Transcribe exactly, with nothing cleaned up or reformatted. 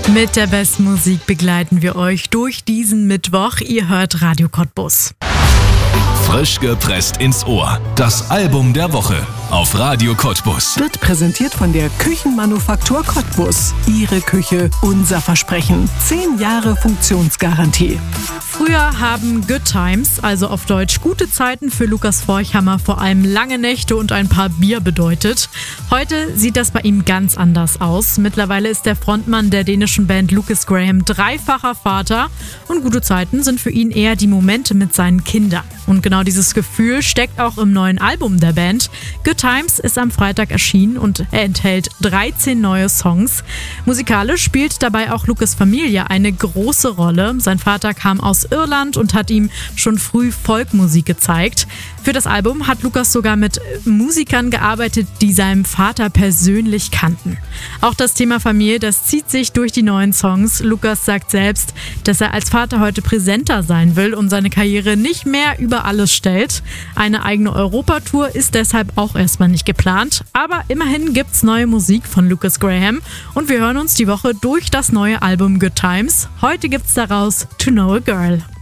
Mit der besten Musik begleiten wir euch durch diesen Mittwoch. Ihr hört Radio Cottbus. Frisch gepresst ins Ohr. Das Album der Woche auf Radio Cottbus. Wird präsentiert von der Küchenmanufaktur Cottbus. Ihre Küche, unser Versprechen. Zehn Jahre Funktionsgarantie. Früher haben Good Times, also auf Deutsch gute Zeiten für Lukas Forchhammer, vor allem lange Nächte und ein paar Bier bedeutet. Heute sieht das bei ihm ganz anders aus. Mittlerweile ist der Frontmann der dänischen Band Lukas Graham dreifacher Vater und gute Zeiten sind für ihn eher die Momente mit seinen Kindern. Und genau dieses Gefühl steckt auch im neuen Album der Band. Good Times ist am Freitag erschienen und er enthält dreizehn neue Songs. Musikalisch spielt dabei auch Lukas' Familie eine große Rolle. Sein Vater kam aus Irland und hat ihm schon früh Folkmusik gezeigt. Für das Album hat Lukas sogar mit Musikern gearbeitet, die seinem Vater persönlich kannten. Auch das Thema Familie, das zieht sich durch die neuen Songs. Lukas sagt selbst, dass er als Vater heute präsenter sein will und seine Karriere nicht mehr über alles stellt. Eine eigene Europatour ist deshalb auch erstmal nicht geplant. Aber immerhin gibt's neue Musik von Lukas Graham und wir hören uns die Woche durch das neue Album Good Times. Heute gibt's daraus To Know a Girl.